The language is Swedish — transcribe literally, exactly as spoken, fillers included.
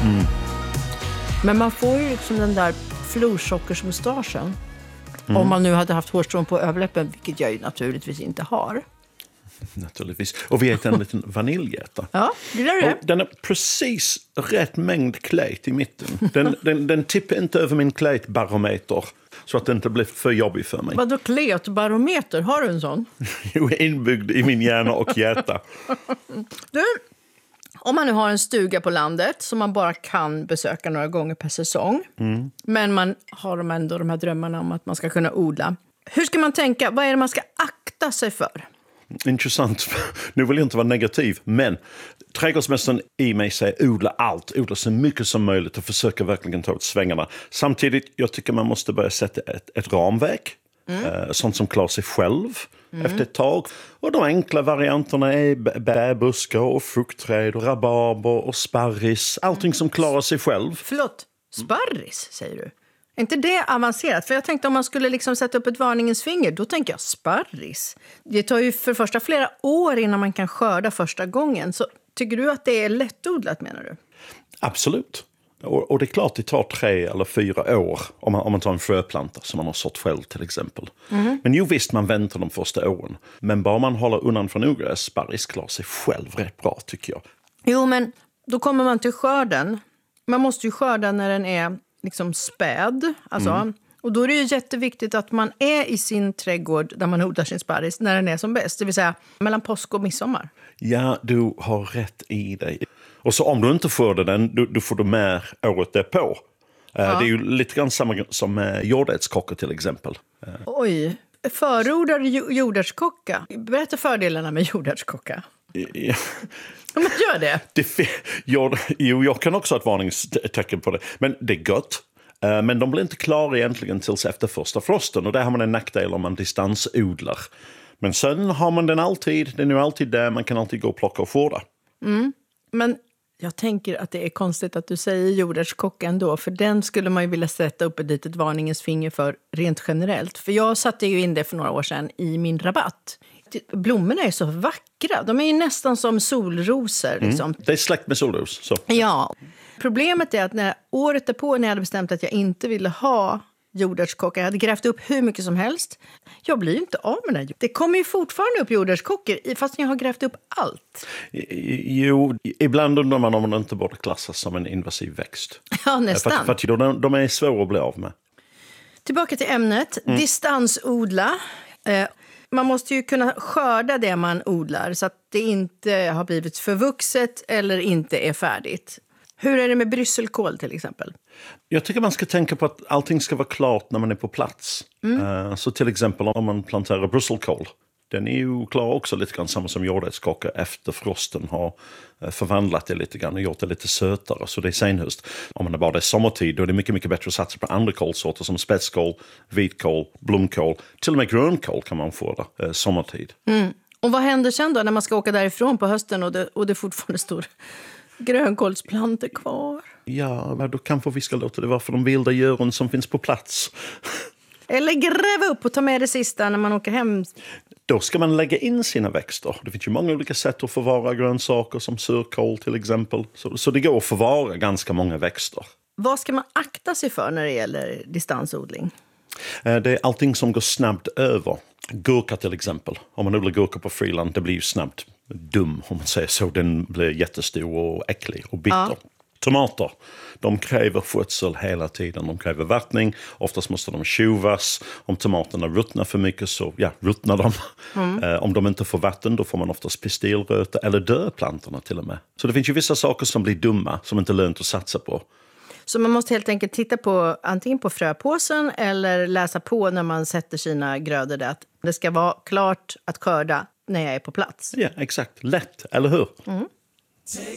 Mm. Men man får ju liksom den där florsockersmustaschen. Mm. Om man nu hade haft hårstrån på överläppen, vilket jag ju naturligtvis inte har. Naturligtvis. Och vi äter en liten vaniljgärta. Ja, det där är det. Och den är precis rätt mängd klät i mitten. Den, den, den tippar inte över min klätbarometer så att det inte blir för jobbigt för mig. Vadå klätbarometer? Har du en sån? Jo, inbyggd i min hjärna och hjärta. Du, om man nu har en stuga på landet som man bara kan besöka några gånger per säsong. Mm. Men man har ändå de här drömmarna om att man ska kunna odla. Hur ska man tänka? Vad är det man ska akta sig för? Intressant. Nu vill jag inte vara negativ, men trädgårdsmästaren i mig säger odla allt, odla så mycket som möjligt och försöka verkligen ta ut svängarna. Samtidigt, jag tycker man måste börja sätta ett, ett ramverk, mm. eh, sånt som klarar sig själv mm. efter ett tag. Och de enkla varianterna är bärbuskar och fruktträd och rabarber och sparris, allting som klarar sig själv. Förlåt, sparris säger du? Är inte det avancerat? För jag tänkte om man skulle liksom sätta upp ett varningens finger, då tänker jag sparris. Det tar ju för första flera år innan man kan skörda första gången. Så tycker du att det är lättodlat, menar du? Absolut. Och, och det är klart det tar tre eller fyra år om man, om man tar en fröplanta som man har sått själv till exempel. Mm. Men ju visst, man väntar de första åren. Men bara man håller undan från ogräs, sparris klarar sig själv rätt bra tycker jag. Jo, men då kommer man till skörden. Man måste ju skörda när den är liksom späd. Alltså, mm. Och då är det ju jätteviktigt att man är i sin trädgård där man odlar sin sparris när den är som bäst. Det vill säga mellan påsk och midsommar. Ja, du har rätt i dig. Och så om du inte får den, du, du får du med året därpå. Ja. Det är ju lite grann samma som med jordärtskocka till exempel. Oj, förordar du jordärtskocka? Berätta fördelarna med jordärtskocka. Ja. Men gör det. det jag, jo, jag kan också ha ett varningstecken på det. Men det är gott. Men de blir inte klara egentligen tills efter första frosten. Och där har man en nackdel om man distansodlar. Men sen har man den alltid. Den är alltid där. Man kan alltid gå och plocka och få det. Mm. Men jag tänker att det är konstigt att du säger jordärtskocka ändå. För den skulle man ju vilja sätta upp ett litet varningens finger för rent generellt. För jag satte ju in det för några år sedan i min rabatt. Blommorna är så vackra. De är ju nästan som solrosor. Liksom. Mm. Det är släkt med solros. Så. Ja. Problemet är att när året därpå när jag hade bestämt att jag inte ville ha jordärtskocka. Jag hade grävt upp hur mycket som helst. Jag blir ju inte av med det. Det kommer ju fortfarande upp jordärtskockor fast jag har grävt upp allt. Jo, ibland undrar man om man inte borde klassas som en invasiv växt. Ja, nästan. För, för de, de är svåra att bli av med. Tillbaka till ämnet. Mm. Distansodla. Eh, Man måste ju kunna skörda det man odlar så att det inte har blivit förvuxet eller inte är färdigt. Hur är det med brysselkål till exempel? Jag tycker man ska tänka på att allting ska vara klart när man är på plats. Mm. Så till exempel om man planterar brysselkål. Den är ju klar också lite grann samma som jordärtskocka efter frosten har förvandlat det lite grann och gjort det lite sötare. Så det är senhöst. Om man är bara det är sommartid då är det mycket, mycket bättre att satsa på andra kålsorter som spetskål, vitkål, blomkål. Till och med grönkål kan man få det eh, sommartid. Mm. Och vad händer sen då när man ska åka därifrån på hösten och det, och det fortfarande står grönkålsplantor kvar? Ja, då kanske vi ska låta det vara för de vilda djuren som finns på plats. Eller gräva upp och ta med det sista när man åker hem. Då ska man lägga in sina växter. Det finns ju många olika sätt att förvara grönsaker som surkål till exempel. Så, så det går att förvara ganska många växter. Vad ska man akta sig för när det gäller distansodling? Det är allting som går snabbt över. Gurka till exempel. Om man odlar gurka på friland, det blir ju snabbt dum om man säger så. Den blir jättestor och äcklig och bitter. Ja. Tomater, de kräver skötsel hela tiden. De kräver vattning. Oftast måste de tjuvas. Om tomaterna ruttnar för mycket så ja, ruttnar de. Mm. Eh, om de inte får vatten då får man oftast pistilröta eller dö plantorna till och med. Så det finns ju vissa saker som blir dumma som inte är lönt att satsa på. Så man måste helt enkelt titta på antingen på fröpåsen eller läsa på när man sätter sina grödor där. Att det ska vara klart att skörda när jag är på plats. Ja, exakt. Lätt, eller hur? Mm.